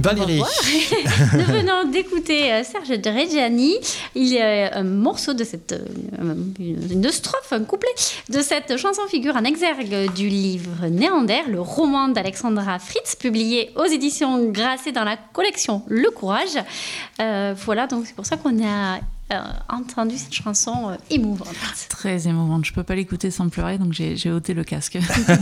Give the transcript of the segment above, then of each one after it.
Valérie. Nous venons d'écouter Serge Reggiani. Il y a un morceau de une strophe, un couplet de cette chanson figure en exergue du livre Néander, le roman d'Alexandra Fritz, publié aux éditions Grasset dans la collection Le Courage. Voilà, donc c'est pour ça qu'on a entendu cette chanson émouvante. Très émouvante. Je ne peux pas l'écouter sans pleurer, donc j'ai ôté le casque.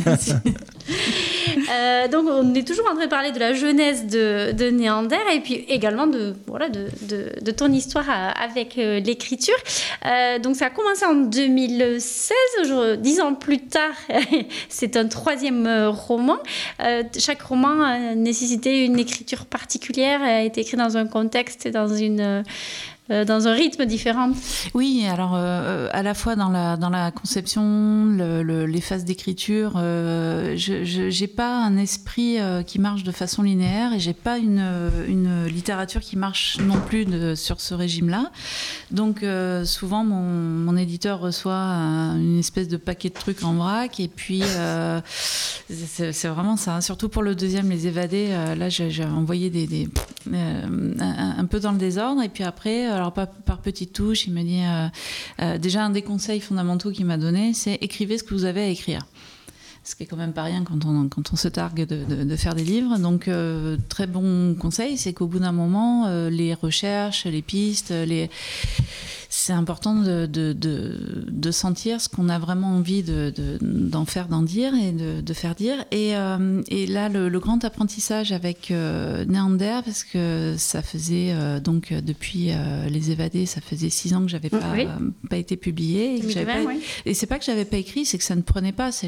Donc on est toujours en train de parler de la jeunesse de Néander et puis également de ton histoire avec l'écriture. Donc ça a commencé en 2016, 10 ans plus tard, c'est un 3e roman. Chaque roman a nécessité une écriture particulière, a été écrit dans un contexte et dans un rythme différent. Oui, alors à la fois dans la conception, les phases d'écriture, j'ai pas un esprit qui marche de façon linéaire et j'ai pas une littérature qui marche non plus sur ce régime-là. Donc souvent mon éditeur reçoit une espèce de paquet de trucs en vrac et puis c'est vraiment ça. Surtout pour le 2e, Les Évadés, là j'ai envoyé un peu dans le désordre et puis après, alors par petites touches, il m'a dit déjà un des conseils fondamentaux qu'il m'a donné, c'est écrivez ce que vous avez à écrire. Ce qui est quand même pas rien quand on se targue de faire des livres. Donc très bon conseil, c'est qu'au bout d'un moment, les recherches, les pistes, c'est important de sentir ce qu'on a vraiment envie d'en faire, d'en dire et de faire dire. Et là, le grand apprentissage avec Néander, parce que ça faisait donc depuis Les Évadés, ça faisait 6 ans que j'avais pas été publiée. Et c'est pas que j'avais pas écrit, c'est que ça ne prenait pas.